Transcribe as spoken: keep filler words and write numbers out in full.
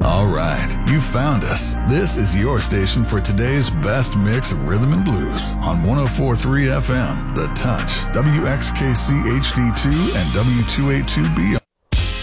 All right, you found us. This is your station for today's best mix of rhythm and blues on one oh four point three F M, The Touch, W X K C H D two, and W two eighty-two B.